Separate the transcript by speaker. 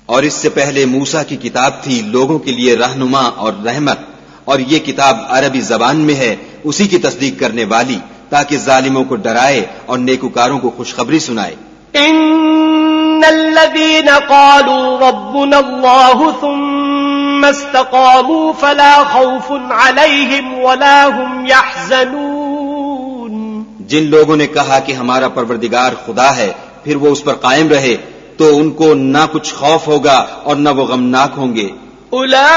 Speaker 1: और इससे पहले मूसा की किताब थी लोगों के लिए रहनुमा और रहमत, और ये किताब अरबी जबान में है, उसी की तस्दीक करने वाली, ताकि जालिमों को डराए और नेकुकारों को खुशखबरी सुनाए।
Speaker 2: इन्नल्लज़ीन क़ालू रब्बुनल्लाहु सुम्मा इस्तक़ामू फला खौफुन अलैहिम वला हुम यहज़नून।
Speaker 3: जिन लोगों ने कहा कि हमारा परवरदिगार खुदा है, फिर वो उस पर कायम रहे, तो उनको ना कुछ खौफ होगा और न वो गमनाक होंगे।